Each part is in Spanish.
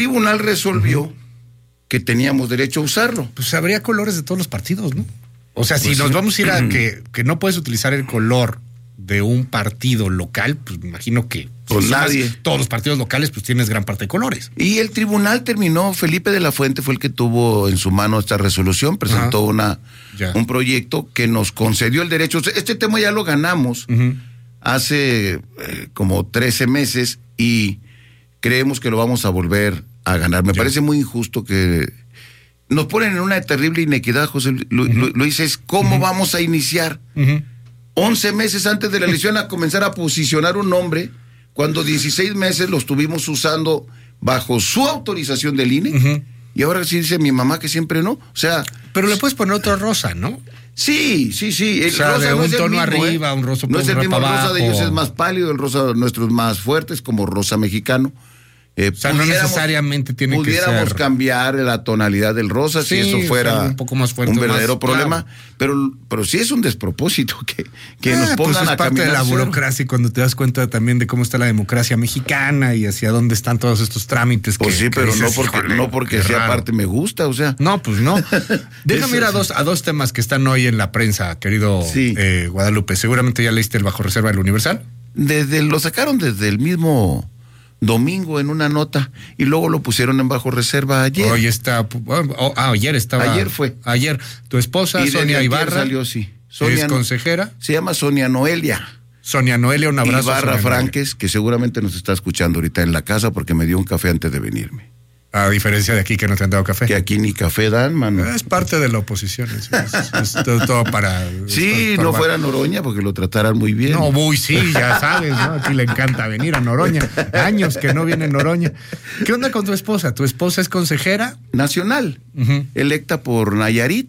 tribunal resolvió que teníamos derecho a usarlo. Pues habría colores de todos los partidos, ¿no? O sea, pues si nos vamos a ir a que no puedes utilizar el color de un partido local, pues me imagino que pues nadie. Todos los partidos locales, pues tienes gran parte de colores. Y el tribunal terminó, Felipe de la Fuente fue el que tuvo en su mano esta resolución, presentó un proyecto que nos concedió el derecho. Este tema ya lo ganamos hace como 13 meses y creemos que lo vamos a volver a ganar. Me parece muy injusto que nos ponen en una terrible inequidad, José Luis, es cómo vamos a iniciar 11 meses antes de la elección a comenzar a posicionar un nombre, cuando 16 meses lo estuvimos usando bajo su autorización del INE, y ahora sí dice mi mamá que siempre no, o sea... Pero le puedes poner otro rosa, ¿no? Sí. El o sea, rosa de no un es el tono mismo, arriba, un rosa no es el mismo, el rosa de ellos abajo. es más pálido, el rosa nuestro es más fuerte, es como rosa mexicano. O sea, no necesariamente tiene que ser... Pudiéramos cambiar la tonalidad del rosa si eso fuera un poco más fuerte, un verdadero más, problema, claro. pero sí es un despropósito que nos pongan pues es a parte caminar de la burocracia, y cuando te das cuenta también de cómo está la democracia mexicana y hacia dónde están todos estos trámites. Pues sí, pero dices, no porque sea parte me gusta, o sea. No, pues no. Déjame ir a dos temas que están hoy en la prensa, querido Guadalupe. Seguramente ya leíste el bajo reserva del Universal. Lo sacaron desde el mismo domingo en una nota y luego lo pusieron en bajo reserva ayer. Hoy está, ayer estaba. Ayer fue. Ayer. Tu esposa, Sonia Ibarra. Salió, sí. Sonia, ¿es consejera? Se llama Sonia Noelia. Sonia Noelia, un abrazo. Ibarra Franques, que seguramente nos está escuchando ahorita en la casa porque me dio un café antes de venirme. A diferencia de aquí que no te han dado café. Que aquí ni café dan, mano. Es parte de la oposición. Es todo para... Sí, no fuera Noroña porque lo trataran muy bien. No, sí, ya sabes, ¿no? Aquí le encanta venir a Noroña. Años que no viene Noroña. ¿Qué onda con tu esposa? ¿Tu esposa es consejera? Nacional, electa por Nayarit.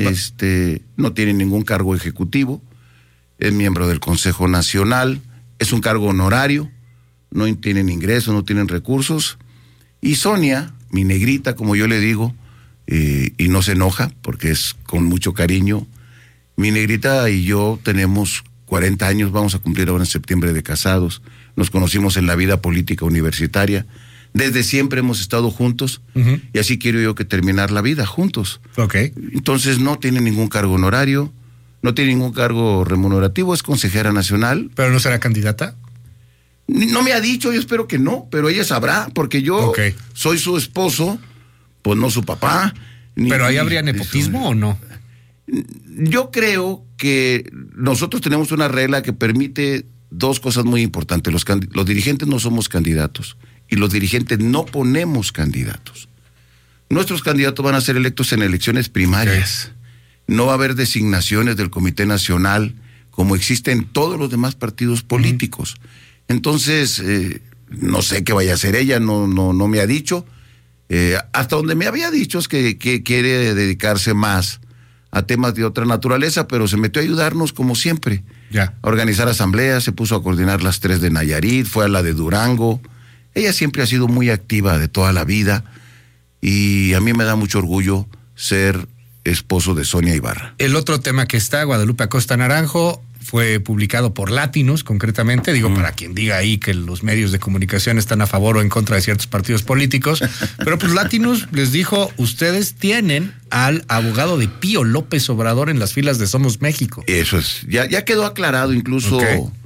No tiene ningún cargo ejecutivo. Es miembro del Consejo Nacional. Es un cargo honorario. No tienen ingresos, no tienen recursos. Y Sonia, mi negrita, como yo le digo, y no se enoja porque es con mucho cariño, mi negrita y yo tenemos 40 años, vamos a cumplir ahora en septiembre de casados, nos conocimos en la vida política universitaria, desde siempre hemos estado juntos, y así quiero yo que terminar la vida juntos. Okay. Entonces no tiene ningún cargo honorario, no tiene ningún cargo remunerativo, es consejera nacional. ¿Pero no será candidata? No me ha dicho, yo espero que no, pero ella sabrá, porque yo soy su esposo, pues no su papá. ¿Pero ahí habría nepotismo o no? Yo creo que nosotros tenemos una regla que permite dos cosas muy importantes. Los dirigentes no somos candidatos y los dirigentes no ponemos candidatos. Nuestros candidatos van a ser electos en elecciones primarias. No va a haber designaciones del Comité Nacional como existe en todos los demás partidos políticos. Entonces, no sé qué vaya a hacer ella, no me ha dicho. Hasta donde me había dicho es que quiere dedicarse más a temas de otra naturaleza, pero se metió a ayudarnos como siempre. A organizar asambleas, se puso a coordinar las 3 de Nayarit, fue a la de Durango. Ella siempre ha sido muy activa de toda la vida y a mí me da mucho orgullo ser esposo de Sonia Ibarra. El otro tema que está, Guadalupe Acosta Naranjo, fue publicado por Latinus, concretamente, para quien diga ahí que los medios de comunicación están a favor o en contra de ciertos partidos políticos, pero pues Latinus les dijo, ustedes tienen al abogado de Pío López Obrador en las filas de Somos México. Eso es, ya quedó aclarado, incluso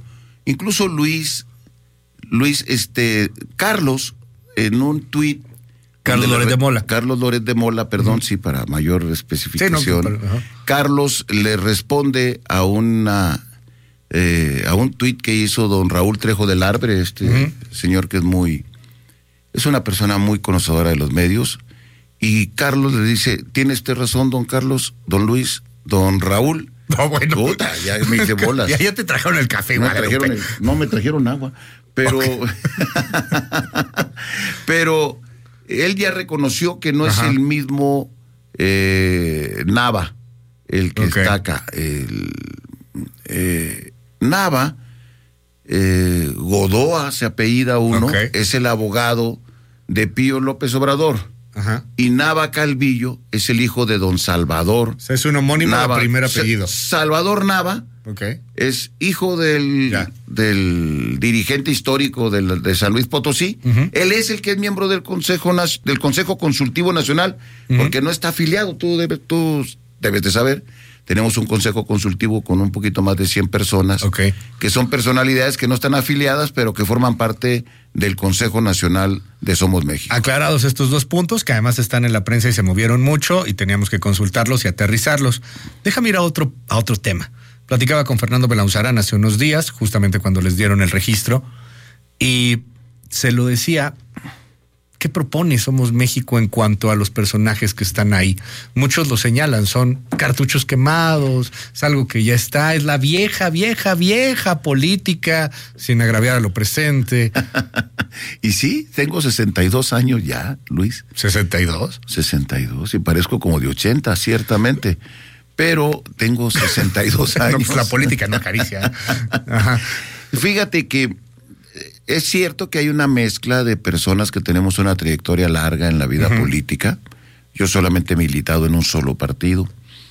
Luis, Carlos, en un tuit, Carlos Loret de Mola, perdón, sí, para mayor especificación. Carlos le responde a un tuit que hizo don Raúl Trejo del Arbre, señor que es una persona muy conocedora de los medios, y Carlos le dice, tiene usted razón, don Carlos, don Luis, don Raúl. No, bueno. Puta, ya me hice bolas. ya te trajeron el café, no me trajeron agua, pero pero él ya reconoció que no es el mismo Nava el que está acá. Nava, Godoa se apellida uno, es el abogado de Pío López Obrador. Ajá. Y Nava Calvillo es el hijo de don Salvador. O sea, es un homónimo Nava, de primer apellido. Salvador Nava. Okay. Es hijo del dirigente histórico de San Luis Potosí. Uh-huh. Él es el que es miembro del Consejo Consultivo Nacional, uh-huh, porque no está afiliado. Tú debes de saber. Tenemos un Consejo Consultivo con un poquito más de 100 personas, okay, que son personalidades que no están afiliadas, pero que forman parte del Consejo Nacional de Somos México. Aclarados estos dos puntos, que además están en la prensa y se movieron mucho, y teníamos que consultarlos y aterrizarlos. Déjame ir a otro tema. Platicaba con Fernando Belauzarán hace unos días, justamente cuando les dieron el registro, y se lo decía, ¿qué propone Somos México en cuanto a los personajes que están ahí? Muchos lo señalan, son cartuchos quemados, es algo que ya está, es la vieja política, sin agraviar a lo presente. Y sí, tengo 62 años ya, Luis. ¿62? 62, y parezco como de 80, ciertamente. Pero tengo 62 años. No, pues la política no acaricia. Ajá. Fíjate que es cierto que hay una mezcla de personas que tenemos una trayectoria larga en la vida, uh-huh, política. Yo solamente he militado en un solo partido.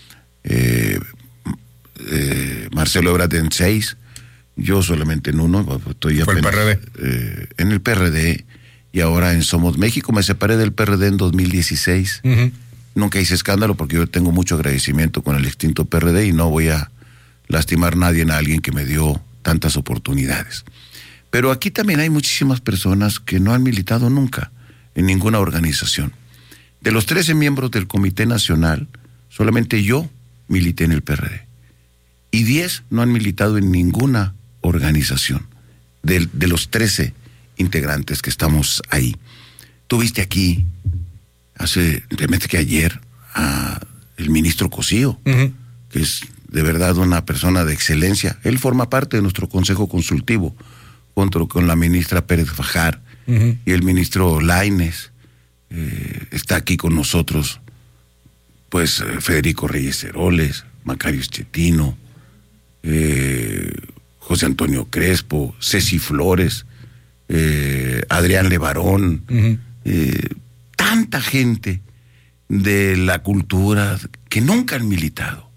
Marcelo Ebrard en 6. Yo solamente en uno. Estoy ¿Fue apenas, el PRD? En el PRD. Y ahora en Somos México. Me separé del PRD en 2016. Uh-huh. Nunca hice escándalo porque yo tengo mucho agradecimiento con el extinto PRD y no voy a lastimar a alguien que me dio tantas oportunidades. Pero aquí también hay muchísimas personas que no han militado nunca en ninguna organización. De los 13 miembros del Comité Nacional, solamente yo milité en el PRD. Y 10 no han militado en ninguna organización. De los 13 integrantes que estamos ahí. Tuviste aquí realmente que ayer, el ministro Cosío, uh-huh, que es de verdad una persona de excelencia. Él forma parte de nuestro Consejo Consultivo, junto con la ministra Pérez Fajar, uh-huh, y el ministro Lainez. Está aquí con nosotros, pues, Federico Reyes Heroles, Macario Schettino, José Antonio Crespo, Ceci Flores, Adrián Levarón, uh-huh, tanta gente de la cultura que nunca han militado.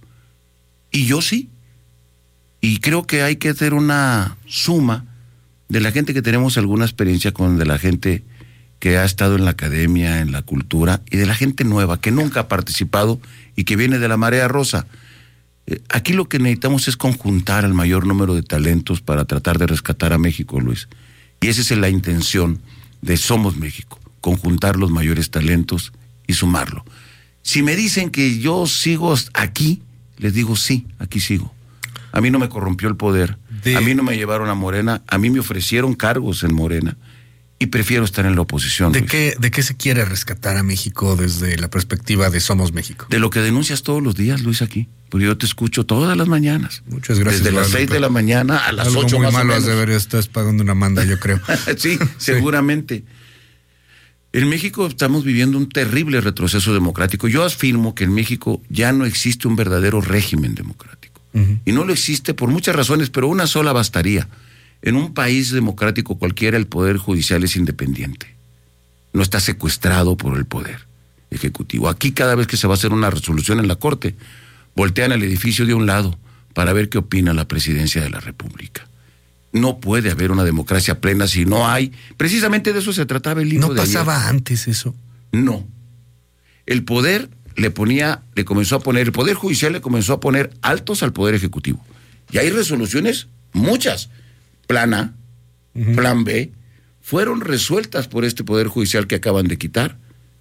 Y yo sí. Y creo que hay que hacer una suma de la gente que tenemos alguna experiencia con de la gente que ha estado en la academia, en la cultura, y de la gente nueva que nunca ha participado y que viene de la marea rosa. Aquí lo que necesitamos es conjuntar al mayor número de talentos para tratar de rescatar a México, Luis. Y esa es la intención de Somos México. Conjuntar los mayores talentos y sumarlo. Si me dicen que yo sigo aquí, les digo sí, aquí sigo. A mí no me corrompió el poder, a mí no me llevaron a Morena, a mí me ofrecieron cargos en Morena y prefiero estar en la oposición. ¿De qué se quiere rescatar a México desde la perspectiva de Somos México? De lo que denuncias todos los días, Luis, aquí. Porque yo te escucho todas las mañanas. Muchas gracias. Desde las 6 de la mañana a las 8 muy más malo o menos. Has de ver, estás pagando una manda, yo creo. Sí, seguramente. En México estamos viviendo un terrible retroceso democrático. Yo afirmo que en México ya no existe un verdadero régimen democrático. Uh-huh. Y no lo existe por muchas razones, pero una sola bastaría. En un país democrático cualquiera el poder judicial es independiente. No está secuestrado por el poder ejecutivo. Aquí cada vez que se va a hacer una resolución en la Corte, voltean el edificio de un lado para ver qué opina la Presidencia de la República. No puede haber una democracia plena si no hay. Precisamente de eso se trataba el libro de ayer. ¿No pasaba antes eso? No. El poder el Poder Judicial le comenzó a poner altos al Poder Ejecutivo. Y hay resoluciones, muchas. Plan A, uh-huh, Plan B, fueron resueltas por este Poder Judicial que acaban de quitar,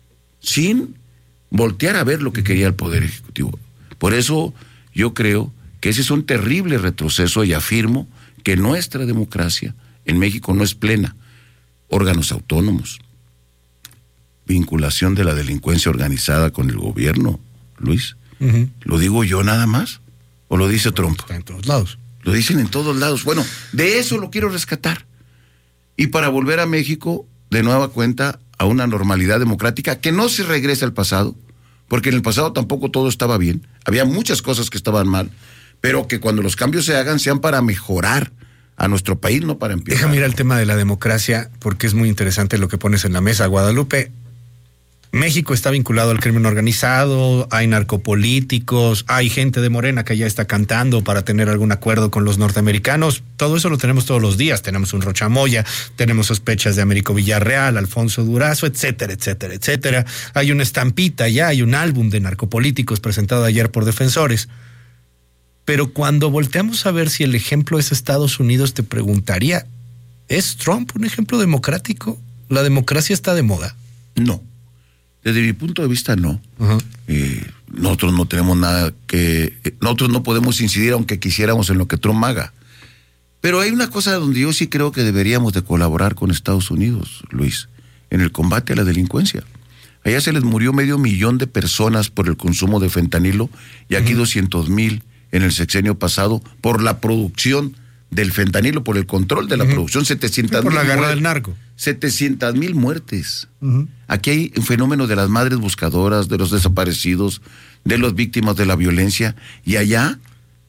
sin voltear a ver lo que quería el Poder Ejecutivo. Por eso yo creo que ese es un terrible retroceso y afirmo que nuestra democracia en México no es plena. Órganos autónomos, vinculación de la delincuencia organizada con el gobierno, Luis. Uh-huh. ¿Lo digo yo nada más? ¿O lo dice Trump? Está en todos lados. Lo dicen en todos lados. Bueno, de eso lo quiero rescatar. Y para volver a México, de nueva cuenta, a una normalidad democrática que no se regrese al pasado, porque en el pasado tampoco todo estaba bien. Había muchas cosas que estaban mal, pero que cuando los cambios se hagan sean para mejorar a nuestro país, no para empeorar. Déjame ir al tema de la democracia, porque es muy interesante lo que pones en la mesa, Guadalupe. México está vinculado al crimen organizado, hay narcopolíticos, hay gente de Morena que ya está cantando para tener algún acuerdo con los norteamericanos. Todo eso lo tenemos todos los días. Tenemos un Rocha Moya, tenemos sospechas de Américo Villarreal, Alfonso Durazo, etcétera, etcétera, etcétera. Hay una estampita ya, hay un álbum de narcopolíticos presentado ayer por defensores. Pero cuando volteamos a ver si el ejemplo es Estados Unidos, te preguntaría, ¿es Trump un ejemplo democrático? ¿La democracia está de moda? No. Desde mi punto de vista, no. Uh-huh. Nosotros no tenemos nada que... Nosotros no podemos incidir aunque quisiéramos en lo que Trump haga. Pero hay una cosa donde yo sí creo que deberíamos de colaborar con Estados Unidos, Luis, en el combate a la delincuencia. Allá se les murió 500,000 de personas por el consumo de fentanilo y aquí 200,000 en el sexenio pasado por la producción del fentanilo, por el control de la producción, 700,000. Por la guerra del narco. 700,000 muertes. Aquí hay un fenómeno de las madres buscadoras, de los desaparecidos, de las víctimas de la violencia, y allá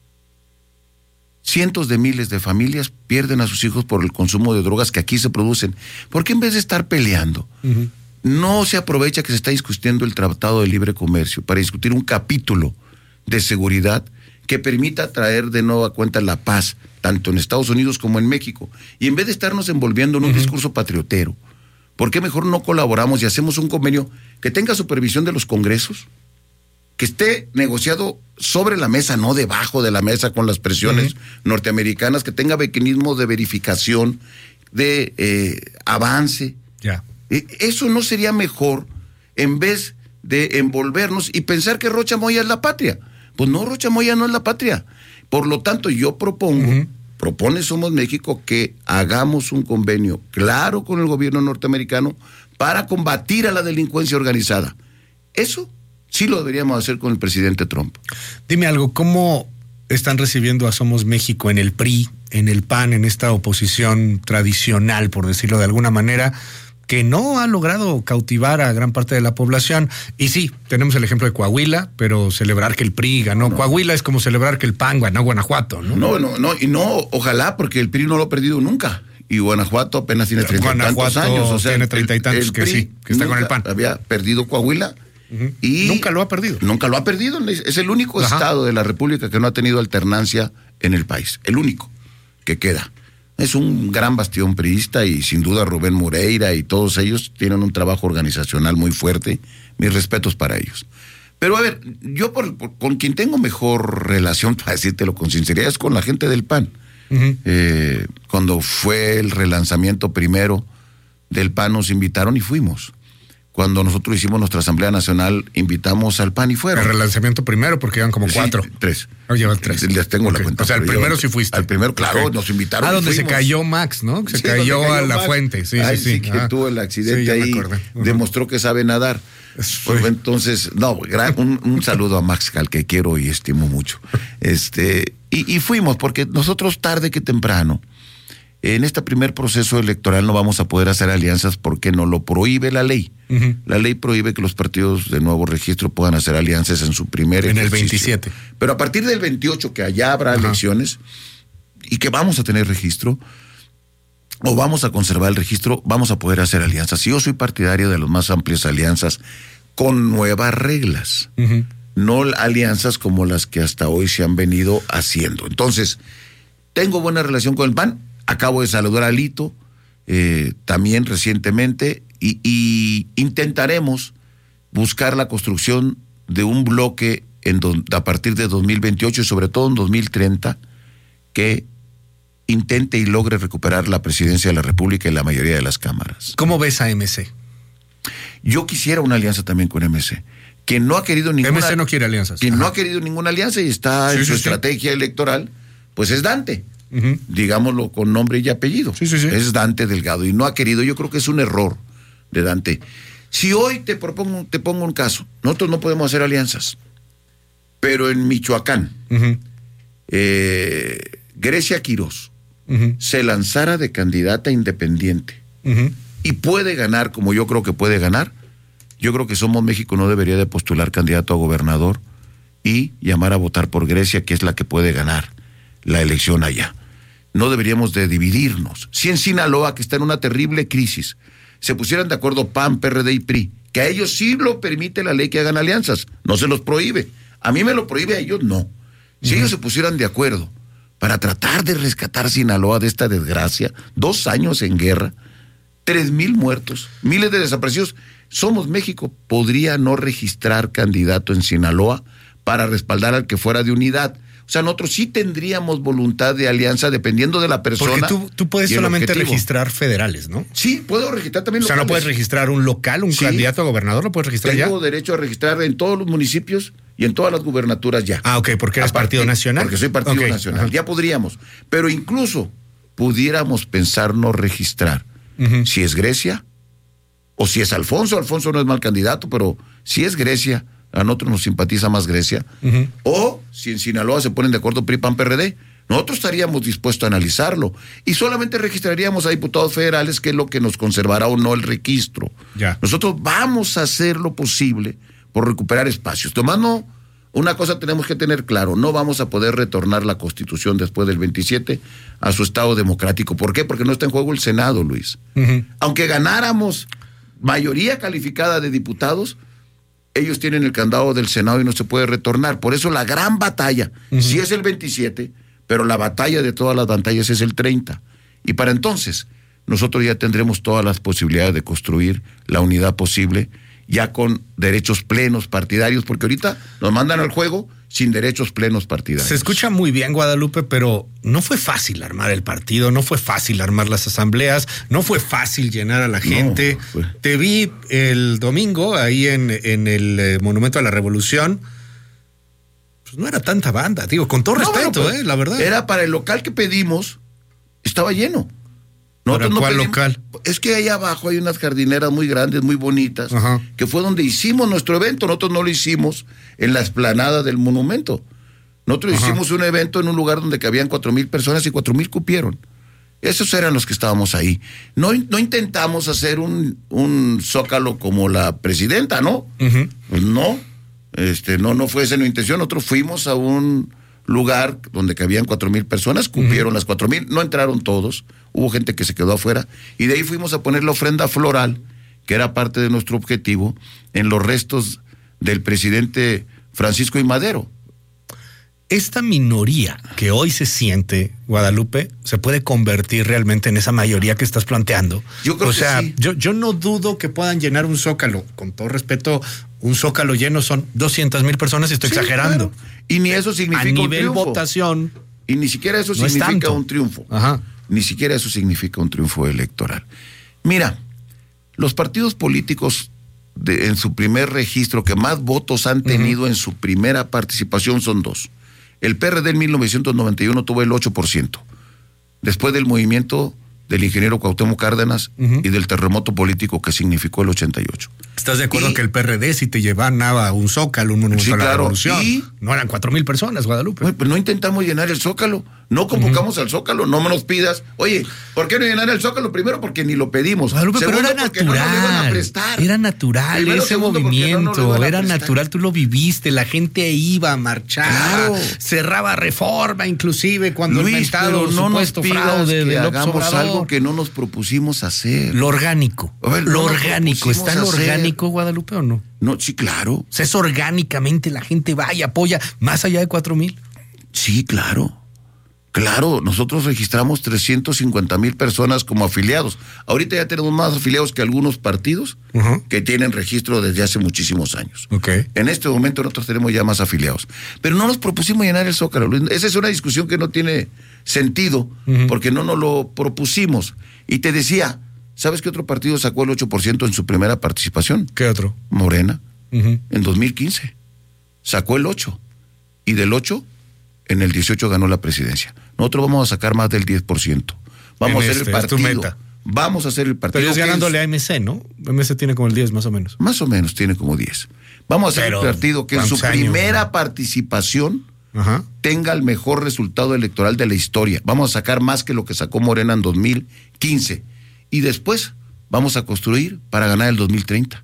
cientos de miles de familias pierden a sus hijos por el consumo de drogas que aquí se producen. ¿Por qué en vez de estar peleando, no se aprovecha que se está discutiendo el Tratado de Libre Comercio para discutir un capítulo de seguridad que permita traer de nueva cuenta la paz, tanto en Estados Unidos como en México? Y en vez de estarnos envolviendo en un discurso patriotero, ¿por qué mejor no colaboramos y hacemos un convenio que tenga supervisión de los congresos, que esté negociado sobre la mesa, no debajo de la mesa con las presiones norteamericanas, que tenga mecanismos de verificación, de avance? Ya. ¿Eso no sería mejor en vez de envolvernos y pensar que Rocha Moya es la patria? Pues no, Rocha Moya no es la patria. Por lo tanto, yo propone Somos México, que hagamos un convenio claro con el gobierno norteamericano para combatir a la delincuencia organizada. Eso sí lo deberíamos hacer con el presidente Trump. Dime algo, ¿cómo están recibiendo a Somos México en el PRI, en el PAN, en esta oposición tradicional, por decirlo de alguna manera, que no ha logrado cautivar a gran parte de la población? Y sí, tenemos el ejemplo de Coahuila, pero celebrar que el PRI ganó Coahuila es como celebrar que el PAN ganó Guanajuato, ¿no? No, ojalá, porque el PRI no lo ha perdido nunca. Y Guanajuato apenas tiene 30 y tantos años. O sea, tiene 30 y tantos, que sí, que está con el PAN. Había perdido Coahuila. Y nunca lo ha perdido. Nunca lo ha perdido. Es el único estado de la República que no ha tenido alternancia en el país. El único que queda. Es un gran bastión priista y sin duda Rubén Moreira y todos ellos tienen un trabajo organizacional muy fuerte. Mis respetos para ellos. Pero a ver, yo con quien tengo mejor relación, para decírtelo con sinceridad, es con la gente del PAN. Cuando fue el relanzamiento primero del PAN nos invitaron y fuimos. Cuando nosotros hicimos nuestra Asamblea Nacional, invitamos al PAN y fueron. El relanzamiento primero, porque iban como 4. 3. No, llevan 3. Les tengo la cuenta. O sea, el primero sí fuiste. Al primero, claro, nos invitaron. Donde se cayó Max, ¿no? Se cayó a la Max. fuente. Sí. Que tuvo el accidente ahí. Demostró que sabe nadar. Pues, entonces, un saludo a Max, al que quiero y estimo mucho. Y fuimos, porque nosotros tarde que temprano, en este primer proceso electoral no vamos a poder hacer alianzas porque nos lo prohíbe la ley. La ley prohíbe que los partidos de nuevo registro puedan hacer alianzas en su primer ejercicio. En el 27. Pero a partir del 28, que allá habrá elecciones y que vamos a tener registro, o vamos a conservar el registro, vamos a poder hacer alianzas. Y yo soy partidario de las más amplias alianzas con nuevas reglas. No alianzas como las que hasta hoy se han venido haciendo. Entonces, tengo buena relación con el PAN. Acabo de saludar a Alito también recientemente y intentaremos buscar la construcción de un bloque a partir de 2028 y sobre todo en 2030 que intente y logre recuperar la presidencia de la República y la mayoría de las cámaras. ¿Cómo ves a MC? Yo quisiera una alianza también con MC. Quien no ha querido ninguna... MC no quiere alianzas. Quien no ha querido ninguna alianza y está en su estrategia electoral, pues es Dante. Digámoslo con nombre y apellido. Es Dante Delgado y no ha querido. Yo creo que es un error de Dante. Si hoy te pongo un caso, nosotros no podemos hacer alianzas, pero en Michoacán, Grecia Quirós se lanzara de candidata independiente y puede ganar como yo creo que puede ganar, yo creo que Somos México no debería de postular candidato a gobernador y llamar a votar por Grecia, que es la que puede ganar la elección allá. No deberíamos de dividirnos. Si en Sinaloa, que está en una terrible crisis, se pusieran de acuerdo PAN, PRD y PRI, que a ellos sí lo permite la ley que hagan alianzas, no se los prohíbe. A mí me lo prohíbe, a ellos no. Si ellos se pusieran de acuerdo para tratar de rescatar Sinaloa de esta desgracia, 2 años en guerra, 3,000 muertos, miles de desaparecidos, Somos México podría no registrar candidato en Sinaloa para respaldar al que fuera de unidad. O sea, nosotros sí tendríamos voluntad de alianza dependiendo de la persona. Porque tú puedes solamente registrar federales, ¿no? Sí, puedo registrar también locales. O sea, ¿no puedes registrar un local, un candidato a gobernador? ¿Lo puedes registrar ya? Tengo derecho a registrar en todos los municipios y en todas las gubernaturas ya. Ah, ok, porque eres partido nacional. Porque soy partido nacional. Ajá. Ya podríamos. Pero incluso pudiéramos pensar no registrar. Si es Grecia o si es Alfonso. Alfonso no es mal candidato, pero si es Grecia, a nosotros nos simpatiza más Grecia. O si en Sinaloa se ponen de acuerdo PRI, PAN, PRD, nosotros estaríamos dispuestos a analizarlo y solamente registraríamos a diputados federales, que es lo que nos conservará o no el registro. Ya. Nosotros vamos a hacer lo posible por recuperar espacios. Tomando una cosa tenemos que tener claro, no vamos a poder retornar la Constitución después del 27 a su estado democrático. ¿Por qué? Porque no está en juego el Senado, Luis. Aunque ganáramos mayoría calificada de diputados, ellos tienen el candado del Senado y no se puede retornar. Por eso la gran batalla, sí es el 27, pero la batalla de todas las batallas es el 30. Y para entonces, nosotros ya tendremos todas las posibilidades de construir la unidad posible, ya con derechos plenos partidarios, porque ahorita nos mandan al juego sin derechos plenos partidarios. Se escucha muy bien, Guadalupe, pero no fue fácil armar el partido, no fue fácil armar las asambleas, no fue fácil llenar a la gente. No, te vi el domingo ahí en el Monumento a la Revolución. Pues no era tanta banda, digo, con todo respeto, pues, la verdad. Era para el local que pedimos, estaba lleno. ¿Para cuál local? Es que ahí abajo hay unas jardineras muy grandes, muy bonitas, que fue donde hicimos nuestro evento. Nosotros no lo hicimos en la explanada del monumento. Nosotros hicimos un evento en un lugar donde cabían 4,000 personas y 4,000 cupieron. Esos eran los que estábamos ahí. No intentamos hacer un zócalo como la presidenta, ¿no? Pues no. No fue esa la intención. Nosotros fuimos a un lugar donde cabían 4,000 personas, cumplieron las 4,000, no entraron todos, hubo gente que se quedó afuera, y de ahí fuimos a poner la ofrenda floral, que era parte de nuestro objetivo, en los restos del presidente Francisco I. Madero. Esta minoría que hoy se siente, Guadalupe, se puede convertir realmente en esa mayoría que estás planteando. Yo creo que sí. yo no dudo que puedan llenar un zócalo. Con todo respeto, un zócalo lleno son 200,000 personas y estoy exagerando. Claro. Y ni eso significa un triunfo. A nivel votación. Y ni siquiera eso significa un triunfo. Ni siquiera eso significa un triunfo electoral. Mira, los partidos políticos en su primer registro que más votos han tenido en su primera participación son 2. El PRD en 1991 tuvo el 8%. Después del movimiento del ingeniero Cuauhtémoc Cárdenas y del terremoto político que significó el 88. ¿Estás de acuerdo que el PRD, si te llevaba a un zócalo, un monumento a la revolución, no eran 4,000 personas, Guadalupe? Bueno, pues no intentamos llenar el zócalo, no convocamos al zócalo, no me nos pidas. Oye, ¿por qué no llenar el zócalo? Primero, porque ni lo pedimos. Guadalupe, segundo, pero era natural. No nos iban a prestar. Era natural. Primero, ese movimiento, era natural, tú lo viviste, la gente iba a marchar, cerraba Reforma, inclusive cuando Luis, el mentado pero no supuesto nos fraude de hagamos López Obrador. Algo que no nos propusimos hacer. Lo orgánico. Lo orgánico. ¿Está lo orgánico, Guadalupe, o no? No, sí, claro. O sea, es orgánicamente, la gente va y apoya más allá de 4,000. Sí, claro. Claro, nosotros registramos 350,000 personas como afiliados. Ahorita ya tenemos más afiliados que algunos partidos que tienen registro desde hace muchísimos años. En este momento nosotros tenemos ya más afiliados. Pero no nos propusimos llenar el zócalo. Esa es una discusión que no tiene sentido porque no nos lo propusimos. Y te decía, ¿sabes qué otro partido sacó el 8% en su primera participación? ¿Qué otro? Morena, en 2015. Sacó el 8%. Y del 8%, en el 18 ganó la presidencia. Nosotros vamos a sacar más del 10%. Vamos a hacer el partido. Es tu meta. Vamos a hacer el partido. Pero es ganándole a MC, ¿no? MC tiene como el 10 más o menos. Más o menos tiene como 10. Vamos a hacer el partido que en su primera participación tenga el mejor resultado electoral de la historia. Vamos a sacar más que lo que sacó Morena en 2015. Y después vamos a construir para ganar el 2030.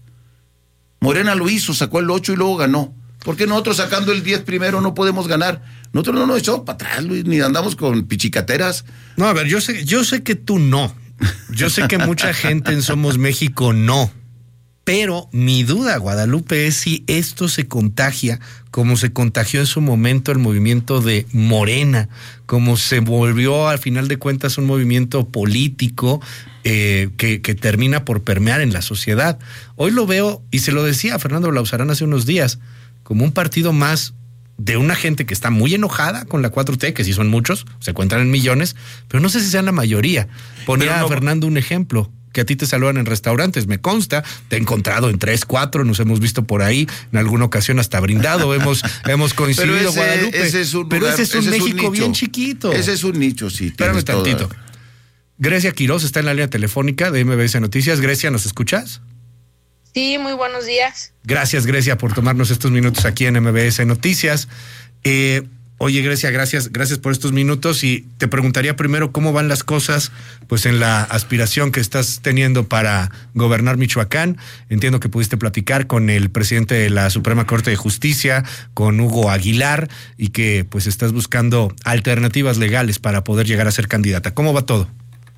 Morena lo hizo, sacó el 8 y luego ganó. ¿Por qué nosotros sacando el 10 primero no podemos ganar? Nosotros no nos echamos para atrás, Luis, ni andamos con pichicateras. No, a ver, yo sé que tú no. yo sé que mucha gente en Somos México no. Pero mi duda, Guadalupe, es si esto se contagia como se contagió en su momento el movimiento de Morena, como se volvió al final de cuentas un movimiento político que termina por permear en la sociedad. Hoy lo veo, y se lo decía a Fernando Lauzarán hace unos días, como un partido más de una gente que está muy enojada con la 4T, que sí son muchos, se cuentan en millones, pero no sé si sean la mayoría. Ponía a Fernando un ejemplo, que a ti te saludan en restaurantes, me consta, te he encontrado en 3, 4, nos hemos visto por ahí, en alguna ocasión hasta brindado, hemos coincidido, pero Guadalupe. Ese es un México bien chiquito. Ese es un nicho, sí. Espérame tantito. Grecia Quiroz está en la línea telefónica de MBS Noticias. Grecia, ¿nos escuchas? Sí, muy buenos días. Gracias, Grecia, por tomarnos estos minutos aquí en MBS Noticias. Oye, Grecia, gracias por estos minutos, y te preguntaría primero cómo van las cosas pues en la aspiración que estás teniendo para gobernar Michoacán. Entiendo que pudiste platicar con el presidente de la Suprema Corte de Justicia, con Hugo Aguilar, y que pues estás buscando alternativas legales para poder llegar a ser candidata. ¿Cómo va todo?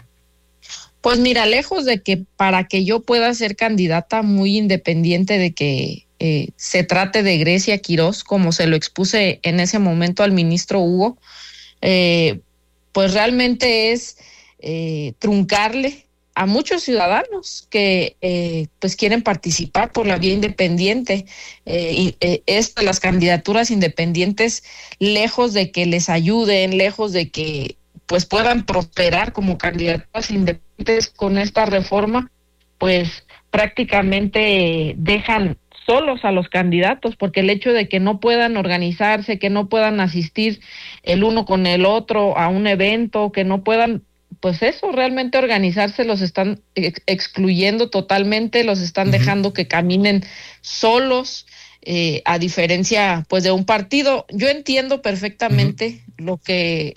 Pues mira, lejos de que para que yo pueda ser candidata, muy independiente de que se trate de Grecia Quiroz, como se lo expuse en ese momento al ministro Hugo, pues realmente es truncarle a muchos ciudadanos que pues quieren participar por la vía independiente. Las candidaturas independientes, lejos de que les ayuden, lejos de que pues puedan prosperar como candidaturas independientes con esta reforma, pues prácticamente dejan solos a los candidatos, porque el hecho de que no puedan organizarse, que no puedan asistir el uno con el otro a un evento, que no puedan, pues eso, realmente organizarse, los están excluyendo totalmente, los están dejando que caminen solos, a diferencia pues de un partido. Yo entiendo perfectamente lo que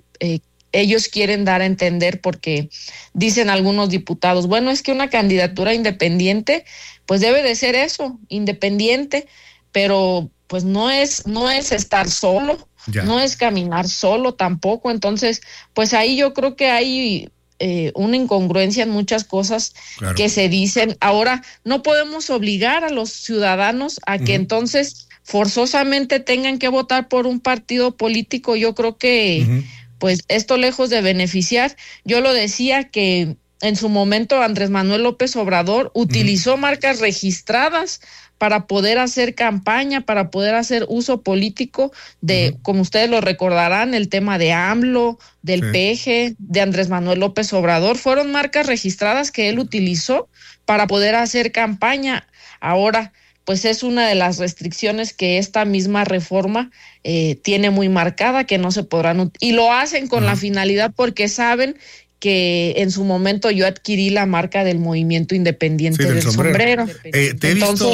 ellos quieren dar a entender, porque dicen algunos diputados, bueno, es que una candidatura independiente pues debe de ser eso, independiente, pero pues no es estar solo, no es caminar solo tampoco. Entonces, pues ahí yo creo que hay una incongruencia en muchas cosas que se dicen. Ahora, no podemos obligar a los ciudadanos a que entonces forzosamente tengan que votar por un partido político. Yo creo que pues esto, lejos de beneficiar, yo lo decía que en su momento Andrés Manuel López Obrador utilizó marcas registradas para poder hacer campaña, para poder hacer uso político de, como ustedes lo recordarán, el tema de AMLO, del PG, de Andrés Manuel López Obrador, fueron marcas registradas que él utilizó para poder hacer campaña. Ahora, pues es una de las restricciones que esta misma reforma tiene muy marcada, que no se podrán, y lo hacen con la finalidad, porque saben que en su momento yo adquirí la marca del movimiento independiente del sombrero. Te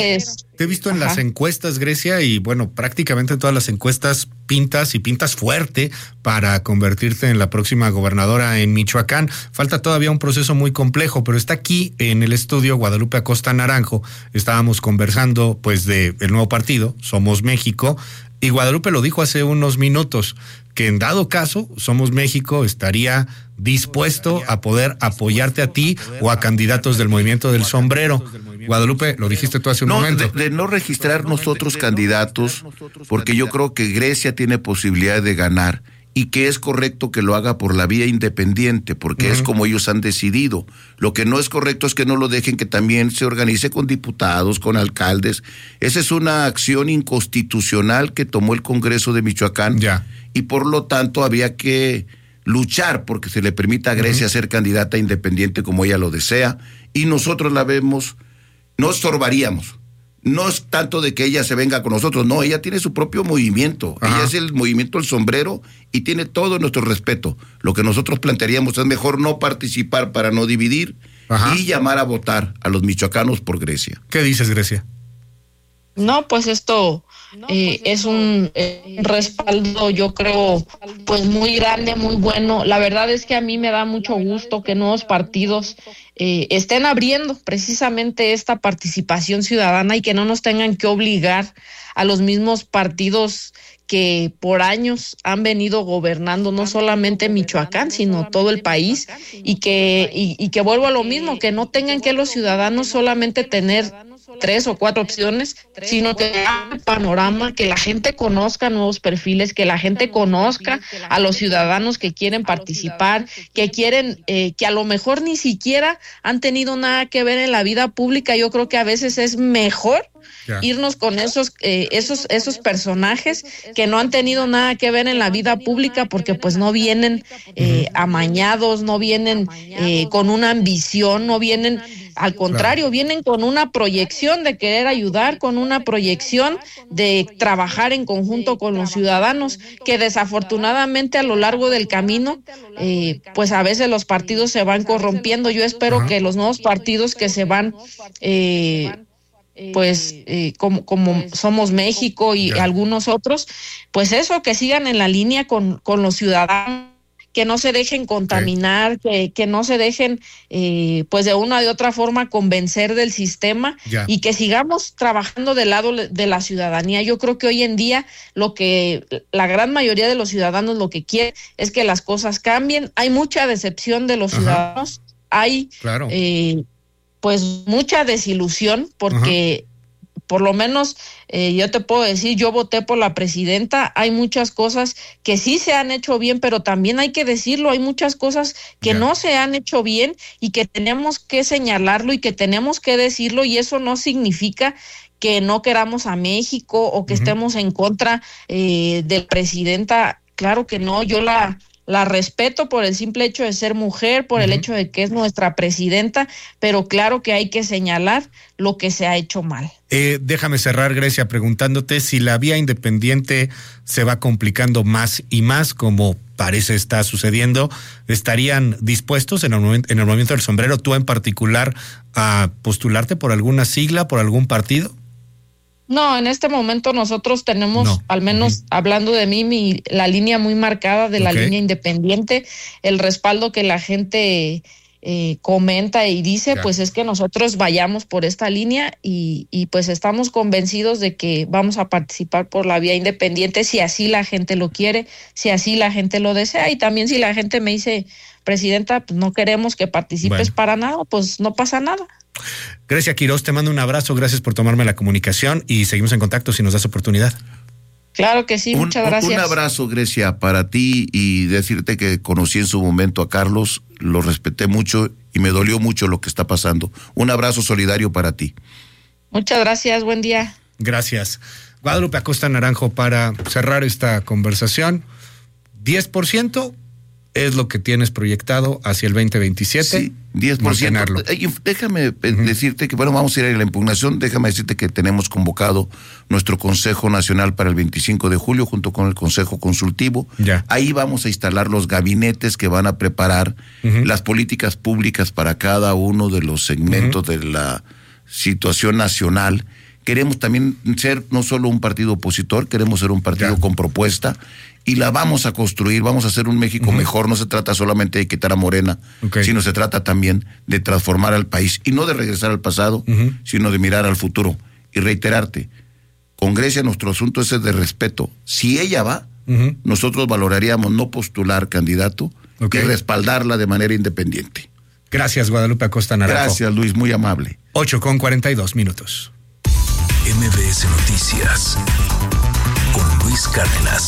he visto en las encuestas, Grecia, y bueno, prácticamente en todas las encuestas pintas fuerte para convertirte en la próxima gobernadora en Michoacán. Falta todavía un proceso muy complejo, pero está aquí en el estudio Guadalupe Acosta Naranjo. Estábamos conversando pues de el nuevo partido, Somos México, y Guadalupe lo dijo hace unos minutos, que en dado caso, Somos México estaría dispuesto a poder apoyarte a ti o a candidatos del movimiento del sombrero. Guadalupe, lo dijiste tú hace un momento. De no registrar nosotros candidatos, porque yo creo que Grecia tiene posibilidad de ganar, y que es correcto que lo haga por la vía independiente, porque es como ellos han decidido. Lo que no es correcto es que no lo dejen que también se organice con diputados, con alcaldes. Esa es una acción inconstitucional que tomó el Congreso de Michoacán, y por lo tanto había que luchar porque se le permita a Grecia ser candidata independiente como ella lo desea, y nosotros la vemos, no estorbaríamos. No es tanto de que ella se venga con nosotros, no, ella tiene su propio movimiento. Ella es el movimiento El Sombrero y tiene todo nuestro respeto. Lo que nosotros plantearíamos es mejor no participar para no dividir y llamar a votar a los michoacanos por Grecia. ¿Qué dices, Grecia? No, pues esto es un respaldo, yo creo, pues muy grande, muy bueno. La verdad es que a mí me da mucho gusto que nuevos partidos estén abriendo precisamente esta participación ciudadana y que no nos tengan que obligar a los mismos partidos que por años han venido gobernando no solamente Michoacán, sino todo el país, y que vuelvo a lo mismo, que no tengan que los ciudadanos solamente tener 3 o 4 opciones, sino que haya un panorama, que la gente conozca nuevos perfiles, que la gente conozca a los ciudadanos que quieren participar, que quieren, que a lo mejor ni siquiera han tenido nada que ver en la vida pública. Yo creo que a veces es mejor irnos con esos personajes que no han tenido nada que ver en la vida pública, porque pues no vienen amañados, no vienen con una ambición, no vienen, al contrario, vienen con una proyección de querer ayudar, con una proyección de trabajar en conjunto con los ciudadanos, que desafortunadamente a lo largo del camino, pues a veces los partidos se van corrompiendo. Yo espero que los nuevos partidos que se van, como Somos México y algunos otros, pues eso, que sigan en la línea con los ciudadanos, que no se dejen contaminar, que no se dejen, pues de una o de otra forma convencer del sistema, y que sigamos trabajando del lado de la ciudadanía. Yo creo que hoy en día lo que la gran mayoría de los ciudadanos lo que quieren es que las cosas cambien. Hay mucha decepción de los ciudadanos, hay pues mucha desilusión, porque por lo menos yo te puedo decir, yo voté por la presidenta. Hay muchas cosas que sí se han hecho bien, pero también hay que decirlo, hay muchas cosas que no se han hecho bien y que tenemos que señalarlo y que tenemos que decirlo, y eso no significa que no queramos a México o que estemos en contra de la presidenta. Claro que no, yo la respeto por el simple hecho de ser mujer, por el hecho de que es nuestra presidenta, pero claro que hay que señalar lo que se ha hecho mal. Déjame cerrar, Grecia, preguntándote si la vía independiente se va complicando más y más, como parece está sucediendo. ¿Estarían dispuestos en el movimiento del sombrero, tú en particular, a postularte por alguna sigla, por algún partido? No, en este momento nosotros tenemos, al menos hablando de mí, la línea muy marcada de la línea independiente. El respaldo que la gente comenta y dice, pues es que nosotros vayamos por esta línea, y pues estamos convencidos de que vamos a participar por la vía independiente, si así la gente lo quiere, si así la gente lo desea, y también si la gente me dice, presidenta, pues no queremos que participes para nada, pues no pasa nada. Grecia Quirós, te mando un abrazo, gracias por tomarme la comunicación y seguimos en contacto si nos das oportunidad. Claro que sí, muchas gracias. Un abrazo, Grecia, para ti, y decirte que conocí en su momento a Carlos, lo respeté mucho y me dolió mucho lo que está pasando. Un abrazo solidario para ti. Muchas gracias, buen día. Gracias. Guadalupe Acosta Naranjo, para cerrar esta conversación, 10% es lo que tienes proyectado hacia el 2027. Sí, 10%. Déjame decirte que, vamos a ir a la impugnación. Déjame decirte que tenemos convocado nuestro Consejo Nacional para el 25 de julio, junto con el Consejo Consultivo. Ahí vamos a instalar los gabinetes que van a preparar las políticas públicas para cada uno de los segmentos de la situación nacional. Queremos también ser no solo un partido opositor, queremos ser un partido con propuesta, y la vamos a construir, vamos a hacer un México mejor. No se trata solamente de quitar a Morena, sino se trata también de transformar al país, y no de regresar al pasado, sino de mirar al futuro. Y reiterarte, con Grecia nuestro asunto es de respeto. Si ella va, nosotros valoraríamos no postular candidato y respaldarla de manera independiente. Gracias, Guadalupe Acosta Naranjo. Gracias, Luis, muy amable. 8:42. MBS Noticias con Luis Cárdenas.